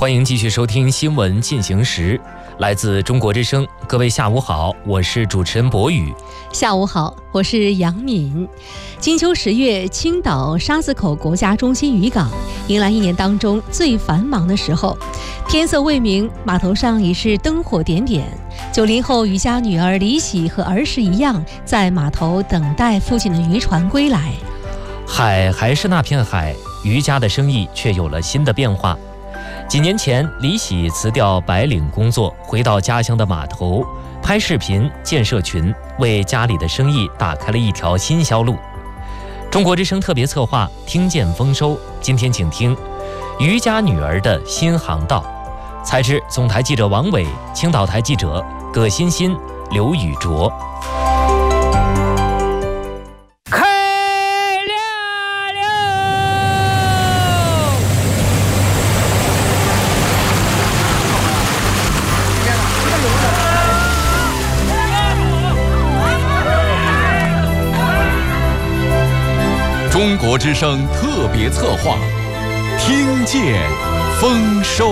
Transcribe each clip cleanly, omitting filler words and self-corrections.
欢迎继续收听新闻进行时，来自中国之声。各位下午好，我是主持人博宇。 下午好，我是杨敏。金秋10月，青岛沙子口国家中心渔港迎来一年当中最繁忙的时候。天色未明，码头上已是灯火点点。90后渔家女儿李喜和儿时一样，在码头等待父亲的渔船归来。 海还是那片海，渔家的生意却有了新的变化。几年前，李喜辞掉白领工作，回到家乡的码头拍视频建社群，为家里的生意打开了一条新销路。中国之声特别策划听见丰收，今天请听渔家女儿的新航道。采制总台记者王伟，青岛台记者葛欣欣、刘宇卓。 中国之声特别策划，听见丰收。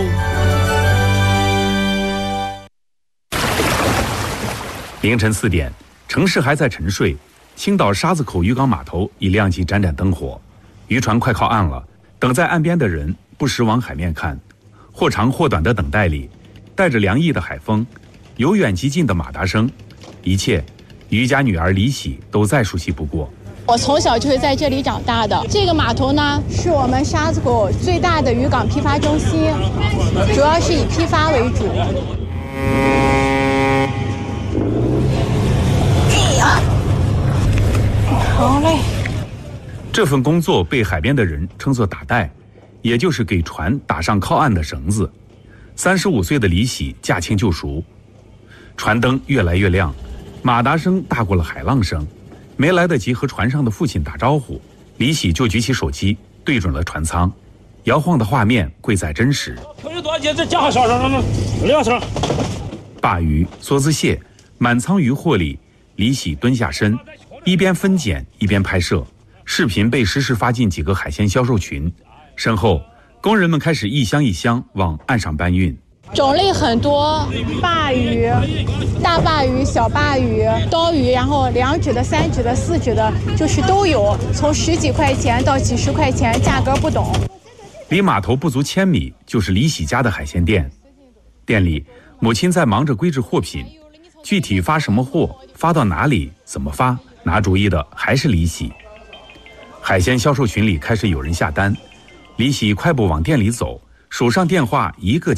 凌晨4点，城市还在沉睡，青岛沙子口渔港码头已亮起盏盏灯火，渔船快靠岸了。等在岸边的人不时往海面看，或长或短的等待里，带着凉意的海风，由远及近的马达声，一切渔家女儿李喜都再熟悉不过。 我从小就是在这里长大的。这个码头呢，是我们沙子口最大的渔港批发中心，主要是以批发为主。哎呀，好嘞！ 这份工作被海边的人称作打带，也就是给船打上靠岸的绳子。35岁的李喜驾轻就熟，船灯越来越亮，马达声大过了海浪声。没来得及和船上的父亲打招呼，李喜就举起手机对准了船舱，摇晃的画面贵在真实。鲅鱼、梭子蟹，满舱渔获里，李喜蹲下身，一边分拣一边拍摄。视频被实时发进几个海鲜销售群，身后工人们开始一箱一箱往岸上搬运。 种类很多，鲅鱼、大鲅鱼、小鲅鱼、刀鱼，然后2指的、3指的、4指的，就是都有，从10几块钱到几十块钱，价格不等。 离码头不足1000米就是李喜家的海鲜店，店里母亲在忙着归置货品，具体发什么货、发到哪里、怎么发，拿主意的还是李喜。海鲜销售群里开始有人下单，李喜快步往店里走，手上电话一个